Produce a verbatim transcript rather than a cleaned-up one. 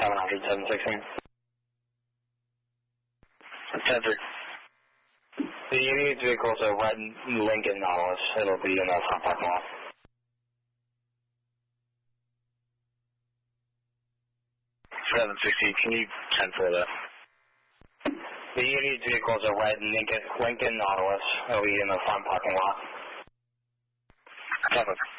seven hundred, seven sixteen. ten three. The Union vehicle is a red Lincoln Nautilus. It'll be in the front parking lot. seven sixty, can you ten four that? The Union vehicle is a red Lincoln, Lincoln Nautilus. It'll be in the front parking lot. ten four.